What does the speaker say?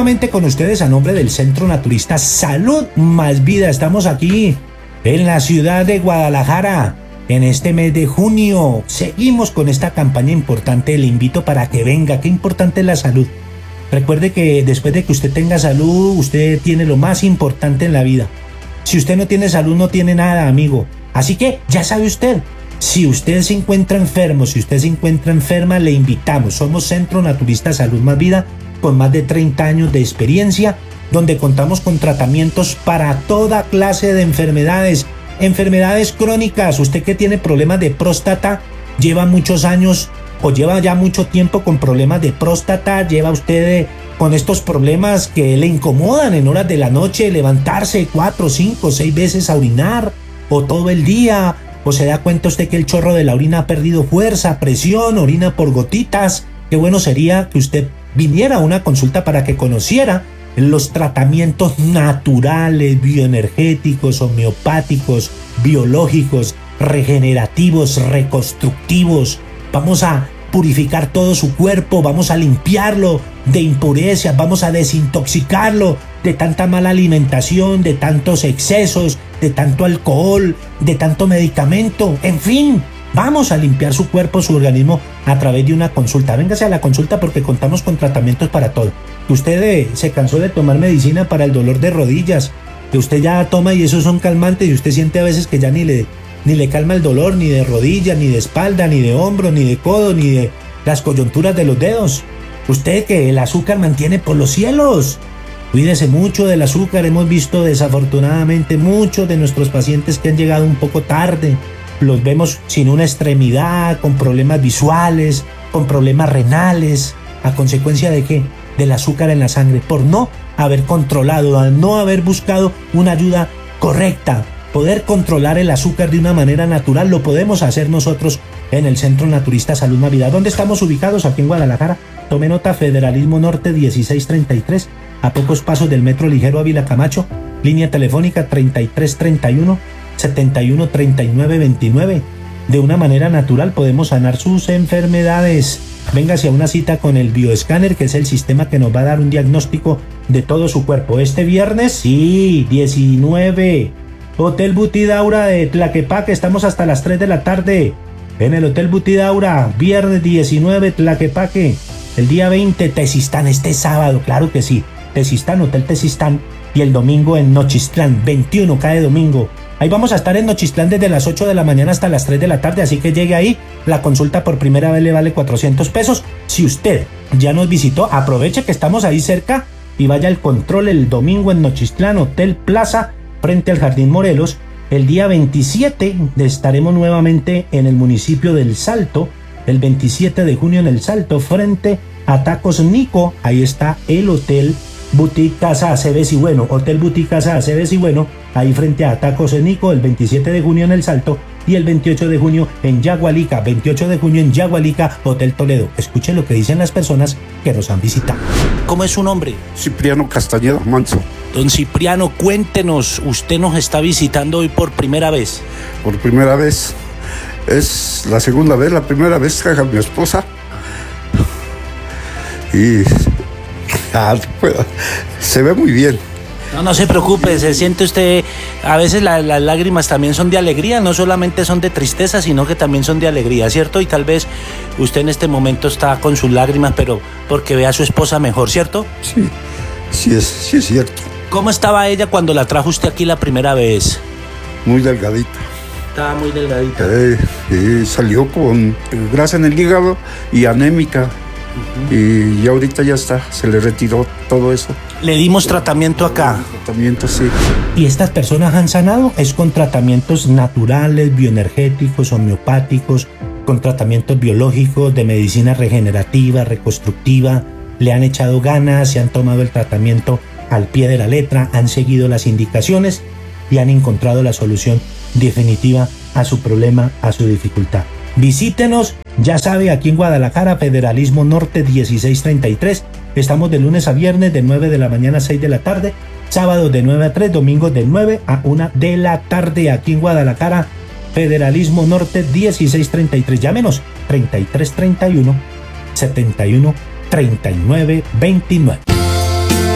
nuevamente con ustedes a nombre del Centro Naturista Salud Más Vida. Estamos aquí en la ciudad de Guadalajara en este mes de junio. Seguimos con esta campaña importante. Le invito para que venga. Qué importante es la salud. Recuerde que después de que usted tenga salud, usted tiene lo más importante en la vida. Si usted no tiene salud, no tiene nada, amigo. Así que ya sabe usted. Si usted se encuentra enfermo, si usted se encuentra enferma, le invitamos. Somos Centro Naturista Salud Más Vida, con más de 30 años de experiencia, donde contamos con tratamientos para toda clase de enfermedades. Enfermedades crónicas. Usted que tiene problemas de próstata, lleva muchos años o lleva ya mucho tiempo con problemas de próstata, lleva usted con estos problemas que le incomodan en horas de la noche, levantarse 4, 5, 6 veces a orinar, o todo el día, o se da cuenta usted que el chorro de la orina ha perdido fuerza, presión, orina por gotitas. Qué bueno sería que usted viniera a una consulta para que conociera los tratamientos naturales, bioenergéticos, homeopáticos, biológicos, regenerativos, reconstructivos. Vamos a purificar todo su cuerpo, vamos a limpiarlo de impurezas, vamos a desintoxicarlo de tanta mala alimentación, de tantos excesos, de tanto alcohol, de tanto medicamento, en fin. Vamos a limpiar su cuerpo, su organismo a través de una consulta. Véngase a la consulta porque contamos con tratamientos para todo. Que usted se cansó de tomar medicina para el dolor de rodillas, que usted ya toma y esos son calmantes y usted siente a veces que ya ni le calma el dolor, ni de rodilla, ni de espalda, ni de hombro, ni de codo, ni de las coyunturas de los dedos. Usted que el azúcar mantiene por los cielos. Cuídese mucho del azúcar. Hemos visto desafortunadamente muchos de nuestros pacientes que han llegado un poco tarde. Los vemos sin una extremidad, con problemas visuales, con problemas renales. ¿A consecuencia de qué? Del azúcar en la sangre, por no haber controlado, no haber buscado una ayuda correcta. Poder controlar el azúcar de una manera natural lo podemos hacer nosotros en el Centro Naturista Salud Más Vida. ¿Dónde estamos ubicados? Aquí en Guadalajara. Tome nota, Federalismo Norte 1633, a pocos pasos del Metro Ligero Ávila Camacho. Línea telefónica 3331 713929. De una manera natural podemos sanar sus enfermedades. Véngase a una cita con el bioescáner, que es el sistema que nos va a dar un diagnóstico de todo su cuerpo. Este viernes, sí, 19, Hotel Butidaura de Tlaquepaque. Estamos hasta las 3 de la tarde en el Hotel Butidaura. Viernes 19, Tlaquepaque. El día 20, Tezistán. Este sábado, claro que sí. Tezistán, Hotel Tezistán. Y el domingo en Nochistlán, 21, cae domingo. Ahí vamos a estar en Nochistlán desde las 8 de la mañana hasta las 3 de la tarde, así que llegue ahí. La consulta por primera vez le vale 400 pesos. Si usted ya nos visitó, aproveche que estamos ahí cerca y vaya al control el domingo en Nochistlán, Hotel Plaza, frente al Jardín Morelos. El día 27 estaremos nuevamente en el municipio del Salto, el 27 de junio en el Salto, frente a Tacos Nico. Ahí está el Hotel Boutique Casa Aceves y Bueno, Hotel Boutique Casa Aceves y Bueno, ahí frente a Tacos Nico, el 27 de junio en el Salto y el 28 de junio en Yagualica, 28 de junio en Yagualica, Hotel Toledo. Escuche lo que dicen las personas que nos han visitado. ¿Cómo es su nombre? Cipriano Castañeda Manso. Don Cipriano, cuéntenos, usted nos está visitando hoy por primera vez. Por primera vez. Es la segunda vez, la primera vez que haga mi esposa. Y se ve muy bien. No se preocupe, se siente usted, a veces las lágrimas también son de alegría, no solamente son de tristeza, sino que también son de alegría, ¿cierto? Y tal vez usted en este momento está con sus lágrimas, pero porque ve a su esposa mejor, ¿cierto? Sí es cierto. ¿Cómo estaba ella cuando la trajo usted aquí la primera vez? Muy delgadita. Estaba muy delgadita. Salió con grasa en el hígado y anémica. Y ahorita ya está, se le retiró todo eso. Le dimos tratamiento acá. Tratamiento, sí. ¿Y estas personas han sanado? Es con tratamientos naturales, bioenergéticos, homeopáticos, con tratamientos biológicos, de medicina regenerativa, reconstructiva. Le han echado ganas, se han tomado el tratamiento al pie de la letra, han seguido las indicaciones y han encontrado la solución definitiva a su problema, a su dificultad. Visítenos, ya sabe, aquí en Guadalajara, Federalismo Norte 1633. Estamos de lunes a viernes de 9 de la mañana a 6 de la tarde, sábado de 9 a 3, domingo de 9 a 1 de la tarde, aquí en Guadalajara, Federalismo Norte 1633. Llámenos 3331 71 39 29.